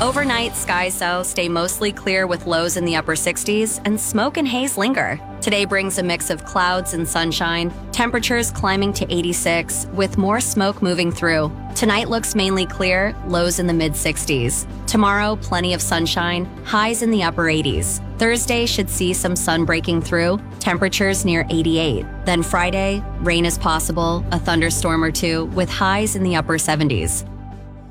Overnight, skies, though, stay mostly clear with lows in the upper 60s, and smoke and haze linger. Today brings a mix of clouds and sunshine, temperatures climbing to 86, with more smoke moving through. Tonight looks mainly clear, lows in the mid-60s. Tomorrow, plenty of sunshine, highs in the upper 80s. Thursday should see some sun breaking through, temperatures near 88. Then Friday, rain is possible, a thunderstorm or two, with highs in the upper 70s.